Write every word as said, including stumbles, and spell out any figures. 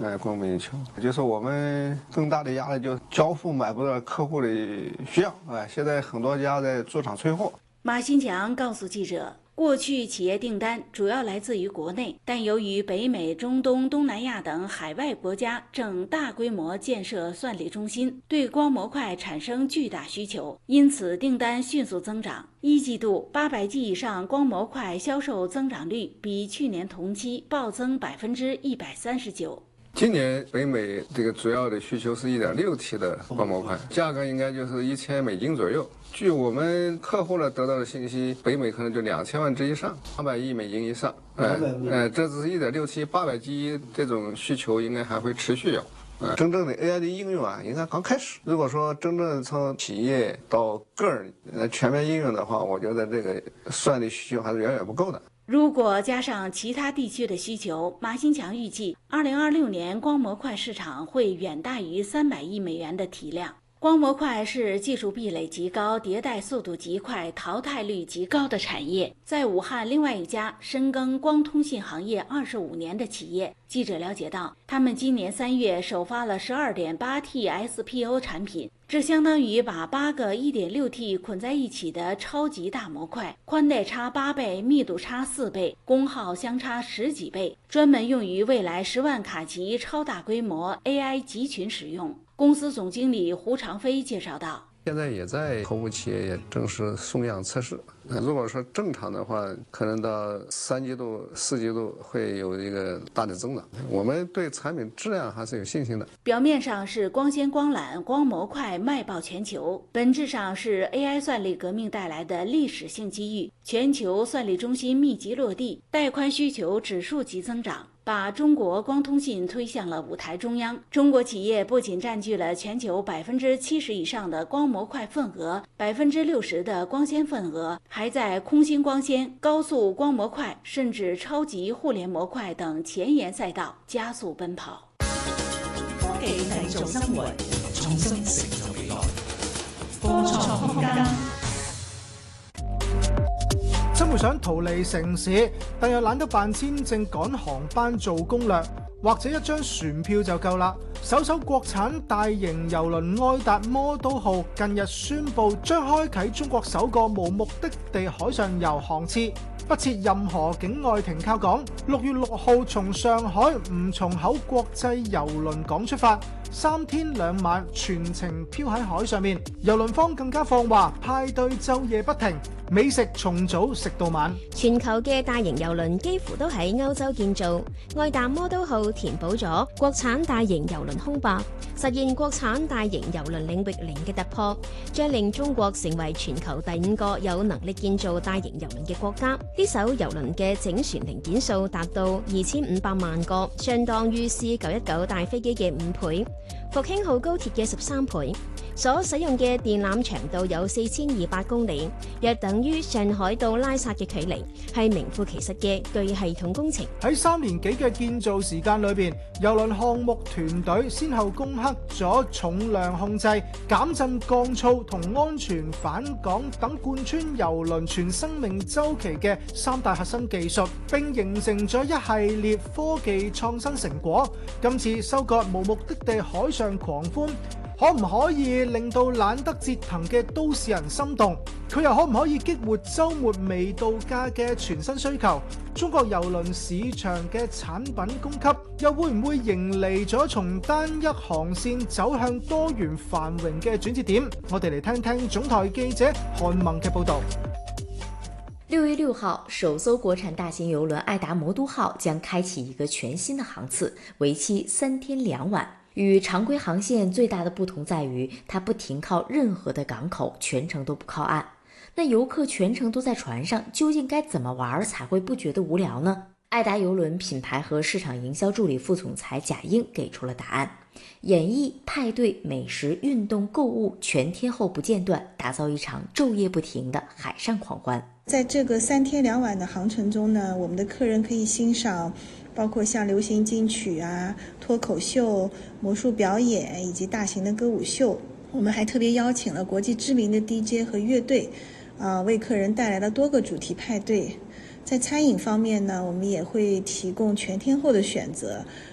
哎，供不应求，就是我们更大的压力就交付买不到客户的需要，哎，现在很多家在驻场催货。 马新强告诉记者，过去企业订单主要来自于国内，但由于北美、中东、东南亚等海外国家正大规模建设算力中心，对光模块产生巨大需求，因此订单迅速增长。一季度八百 G 以上光模块销售增长率比去年同期暴增百分之一百三十九。 今年北美这个主要的需求是 一点六 T 的光模块，价格应该就是一千美金左右。据我们客户呢得到的信息，北美可能就两千万只以上，八百亿美金以上。哎、呃呃，这只是 一点六 T 八百 G 这种需求应该还会持续有。呃，真正的 A I 的应用啊，应该刚开始。如果说真正从企业到个人呃全面应用的话，我觉得这个算力需求还是远远不够的。 如果加上其他地区的需求，马新强预计二零二六年光模块市场会远大于三百亿美元的体量。光模块是技术壁垒极高、迭代速度极快、淘汰率极高的产业。在武汉另外一家深耕光通信行业二十五年的企业，记者了解到，他们今年三月首发了 十二点八 T S P O 产品，这相当于把八个 一点六 T 捆在一起的超级大模块，宽带差八倍，密度差四倍，功耗相差十几倍，专门用于未来十万卡级超大规模 A I 集群使用。公司总经理胡长飞介绍道， 现在也在头部企业也正式送样测试。如果说正常的话，可能到三季度、四季度会有一个大的增长。我们对产品质量还是有信心的。 表面上是光纤光缆、光模块卖爆全球，本质上是 A I 算力革命带来的历史性机遇。全球算力中心密集落地，带宽需求指数级增长，把中国光通信推向了舞台中央。中国企业不仅占据了全球百分之七十以上的光模块份额，百分之六十的光纤份額，还在空心光纤、高速光模块甚至超级互聯模塊等前沿賽道加速奔跑。 科技製造生活，創新成就未來，科創空間。 生活想逃離城市，但又懶得辦簽證趕航班做攻略，或者一張船票就夠啦。首艘國產大型郵輪愛達魔都號近日宣布將開啟中國首個無目的地海上遊航次，不設任何境外停靠港。六月六號從上海吳淞口國際郵輪港出發，三天兩晚全程漂喺海上面。郵輪方更加放話派對晝夜不停，美食從早食到晚。 全球嘅大型郵輪幾乎都喺歐洲建造，愛達魔都號填補咗國產大型郵輪空白，實現國產大型郵輪領域零嘅突破，將令中國成為全球第五個有能力建造大型郵輪嘅國家。呢艘郵輪嘅整船零件數達到二千五百萬個，相當於 C 九一九大飛機嘅五倍，復興號高鐵嘅十三倍。所使用嘅電纜長度有四千二百公里，約等於上海到拉薩嘅距離，係名副其實嘅巨系統工程。 喺三年幾嘅建造時間裏邊，郵輪項目團隊先後攻克咗重量控制、減震降噪同安全返港等貫穿郵輪全生命週期嘅三大核心技術，並形成咗一系列科技創新成果。今次收割無目的地海上狂歡，可唔可以令到懶得折騰嘅都市人心動？佢又可唔可以激活週末未到家嘅全新需求？中國郵輪市場嘅產品供給又會唔會迎嚟咗從單一航線走向多元繁榮嘅轉折點？我哋嚟聽聽總台記者韓萌嘅報導。 六月六號，首艘國產大型郵輪愛達魔都號將開啟一個全新的航次，為期三天兩晚。與常規航線最大的不同在於，它不停靠任何的港口，全程都不靠岸。那遊客全程都在船上，究竟該怎麼玩才會不覺得無聊呢？愛達郵輪品牌和市場營銷助理副總裁賈英給出了答案：演繹派對、美食、運動、購物，全天候不間斷，打造一場晝夜不停的海上狂歡。 在這個三天兩晚的航程中呢，我們的客人可以欣賞包括像流行金曲啊、脫口秀、魔術表演以及大型的歌舞秀。我們還特別邀請了國際知名的 D J 和樂隊，啊、呃，為客人帶來了多個主題派對。在餐飲方面呢，我們也會提供全天候的選擇，